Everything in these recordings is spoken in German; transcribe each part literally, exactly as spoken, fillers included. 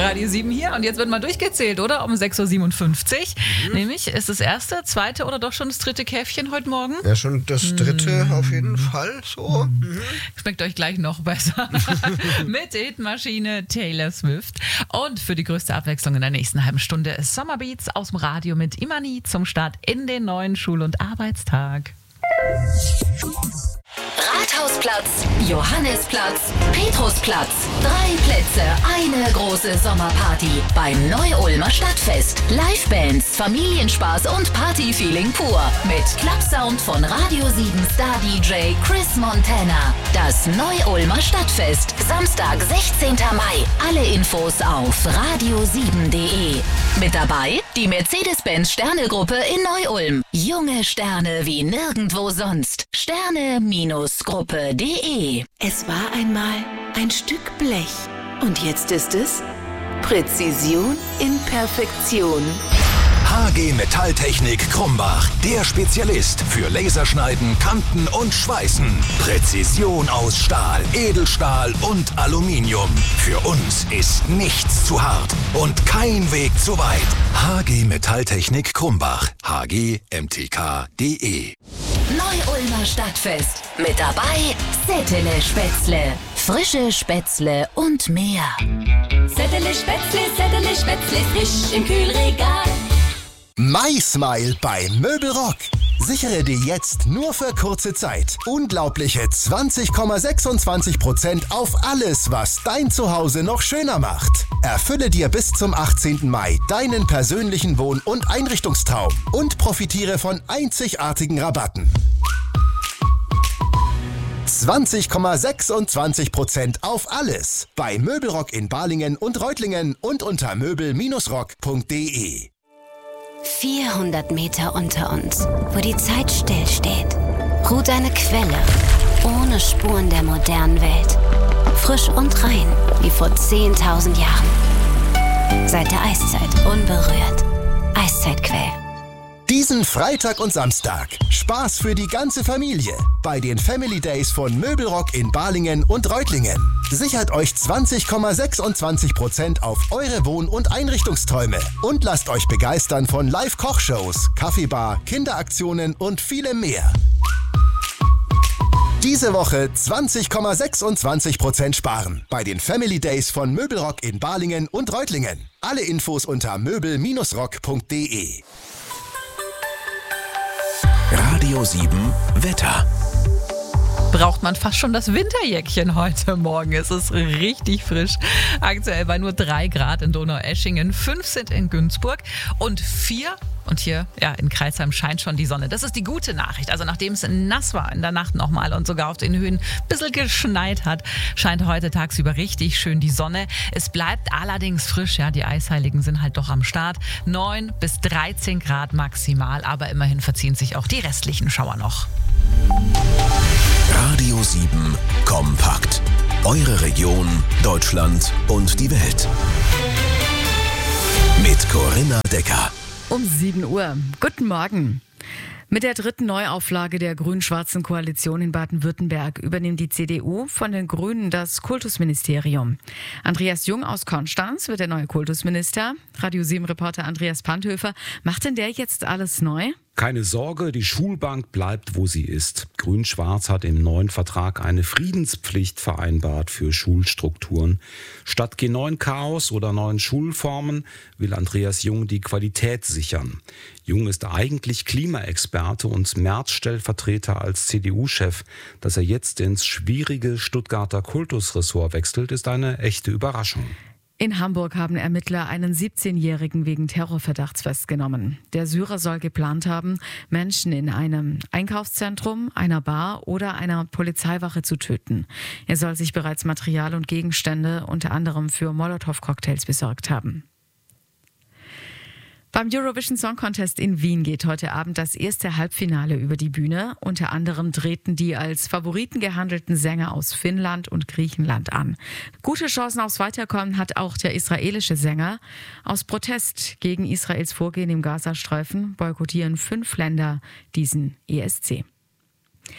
Radio sieben hier und jetzt wird mal durchgezählt, oder? Um sechs Uhr siebenundfünfzig. Mhm. Nämlich ist das erste, zweite oder doch schon das dritte Käffchen heute Morgen? Ja, schon das dritte mhm. auf jeden Fall. So. Mhm. Schmeckt euch gleich noch besser. Mit der Hitmaschine Taylor Swift. Und für die größte Abwechslung in der nächsten halben Stunde ist Sommerbeats aus dem Radio mit Imani zum Start in den neuen Schul- und Arbeitstag. Rathausplatz, Johannisplatz, Petrusplatz. Drei Plätze, eine große Sommerparty beim Neu-Ulmer Stadtfest. Livebands, Familienspaß und Partyfeeling pur. Mit Clubsound von Radio sieben Star-D J Chris Montana. Das Neu-Ulmer Stadtfest. Samstag, sechzehnten Mai. Alle Infos auf radio sieben punkt de. Mit dabei die Mercedes-Benz Sterne-Gruppe in Neu-Ulm. Junge Sterne wie nirgendwo sonst. Sterne-Gruppe punkt de. Es war einmal ein Stück Blech. Und jetzt ist es Präzision in Perfektion. H G Metalltechnik Krumbach, der Spezialist für Laserschneiden, Kanten und Schweißen. Präzision aus Stahl, Edelstahl und Aluminium. Für uns ist nichts zu hart und kein Weg zu weit. H G Metalltechnik Krumbach, h g m t k punkt de. Neu-Ulmer Stadtfest. Mit dabei Settele Spätzle, frische Spätzle und mehr. Settele Spätzle, Settele Spätzle, frisch im Kühlregal. MySmile bei Möbelrock. Sichere dir jetzt nur für kurze Zeit unglaubliche zwanzig Komma sechsundzwanzig Prozent auf alles, was dein Zuhause noch schöner macht. Erfülle dir bis zum achtzehnten Mai deinen persönlichen Wohn- und Einrichtungstraum und profitiere von einzigartigen Rabatten. zwanzig Komma sechsundzwanzig Prozent auf alles bei Möbelrock in Balingen und Reutlingen und unter möbel rock punkt de. vierhundert Meter unter uns, wo die Zeit stillsteht, ruht eine Quelle, ohne Spuren der modernen Welt. Frisch und rein, wie vor zehntausend Jahren. Seit der Eiszeit unberührt. Eiszeitquell. Diesen Freitag und Samstag Spaß für die ganze Familie bei den Family Days von Möbelrock in Balingen und Reutlingen. Sichert euch zwanzig Komma sechsundzwanzig Prozent auf eure Wohn- und Einrichtungsträume und lasst euch begeistern von Live-Kochshows, Kaffeebar, Kinderaktionen und vielem mehr. Diese Woche zwanzig Komma sechsundzwanzig Prozent sparen bei den Family Days von Möbelrock in Balingen und Reutlingen. Alle Infos unter möbel rock punkt de. Radio sieben Wetter. Braucht man fast schon das Winterjäckchen heute Morgen. Es ist richtig frisch. Aktuell bei nur drei Grad in Donaueschingen, fünf sind in Günzburg und vier und hier ja, in Crailsheim scheint schon die Sonne. Das ist die gute Nachricht. Also nachdem es nass war in der Nacht nochmal und sogar auf den Höhen ein bisschen geschneit hat, scheint heute tagsüber richtig schön die Sonne. Es bleibt allerdings frisch. Ja, die Eisheiligen sind halt doch am Start. neun bis dreizehn Grad maximal, aber immerhin verziehen sich auch die restlichen Schauer noch. Radio sieben Kompakt. Eure Region, Deutschland und die Welt. Mit Corinna Decker. Um sieben Uhr. Guten Morgen. Mit der dritten Neuauflage der grün-schwarzen Koalition in Baden-Württemberg übernimmt die C D U von den Grünen das Kultusministerium. Andreas Jung aus Konstanz wird der neue Kultusminister. Radio sieben Reporter Andreas Panthöfer. Macht denn der jetzt alles neu? Keine Sorge, die Schulbank bleibt, wo sie ist. Grün-Schwarz hat im neuen Vertrag eine Friedenspflicht vereinbart für Schulstrukturen. Statt G neun Chaos oder neuen Schulformen will Andreas Jung die Qualität sichern. Jung ist eigentlich Klimaexperte und März-Stellvertreter als C D U-Chef. Dass er jetzt ins schwierige Stuttgarter Kultusressort wechselt, ist eine echte Überraschung. In Hamburg haben Ermittler einen siebzehnjährigen wegen Terrorverdachts festgenommen. Der Syrer soll geplant haben, Menschen in einem Einkaufszentrum, einer Bar oder einer Polizeiwache zu töten. Er soll sich bereits Material und Gegenstände unter anderem für Molotow-Cocktails besorgt haben. Beim Eurovision Song Contest in Wien geht heute Abend das erste Halbfinale über die Bühne. Unter anderem treten die als Favoriten gehandelten Sänger aus Finnland und Griechenland an. Gute Chancen aufs Weiterkommen hat auch der israelische Sänger. Aus Protest gegen Israels Vorgehen im Gazastreifen boykottieren fünf Länder diesen E S C.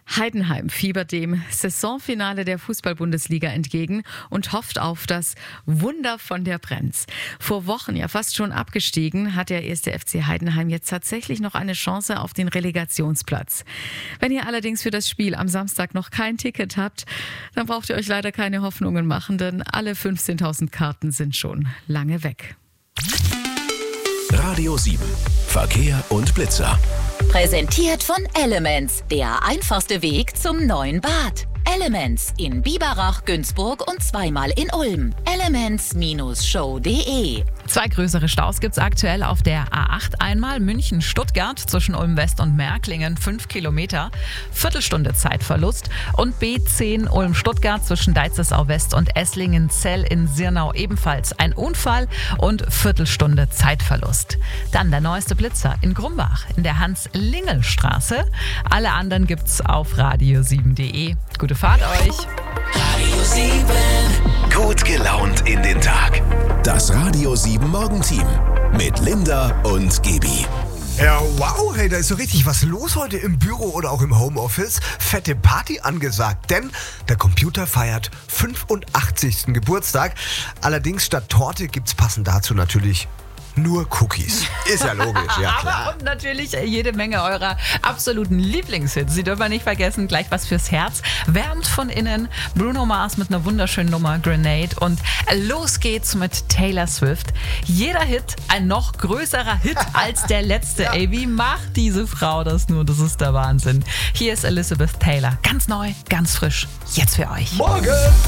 Heidenheim fiebert dem Saisonfinale der Fußball-Bundesliga entgegen und hofft auf das Wunder von der Brenz. Vor Wochen, ja fast schon abgestiegen, hat der erste F C Heidenheim jetzt tatsächlich noch eine Chance auf den Relegationsplatz. Wenn ihr allerdings für das Spiel am Samstag noch kein Ticket habt, dann braucht ihr euch leider keine Hoffnungen machen, denn alle fünfzehntausend Karten sind schon lange weg. Radio sieben. Verkehr und Blitzer. Präsentiert von Elements, der einfachste Weg zum neuen Bad. Elements in Biberach, Günzburg und zweimal in Ulm. elements Show punkt de. Zwei größere Staus gibt es aktuell auf der A acht. Einmal München-Stuttgart zwischen Ulm West und Märklingen, fünf Kilometer, Viertelstunde Zeitverlust. Und B zehn Ulm-Stuttgart zwischen Deizersau West und Esslingen-Zell in Sirnau ebenfalls ein Unfall und Viertelstunde Zeitverlust. Dann der neueste Blitzer in Grumbach in der Hans-Lingel-Straße. Alle anderen gibt's auf radio sieben punkt de. Gute Fahrt euch! Radio sieben. Gut gelaunt in den Tag. Das Radio sieben Morgenteam mit Linda und Gebi. Ja, wow, hey, da ist so richtig was los heute im Büro oder auch im Homeoffice. Fette Party angesagt, denn der Computer feiert fünfundachtzigsten Geburtstag. Allerdings statt Torte gibt's passend dazu natürlich nur Cookies. Ist ja logisch, ja klar. Aber und natürlich jede Menge eurer absoluten Lieblingshits. Sie dürfen nicht vergessen, gleich was fürs Herz. Wärmt von innen. Bruno Mars mit einer wunderschönen Nummer, Grenade. Und los geht's mit Taylor Swift. Jeder Hit ein noch größerer Hit als der letzte. Ja. Ey, wie macht diese Frau das nur? Das ist der Wahnsinn. Hier ist Elizabeth Taylor. Ganz neu, ganz frisch. Jetzt für euch. Morgen!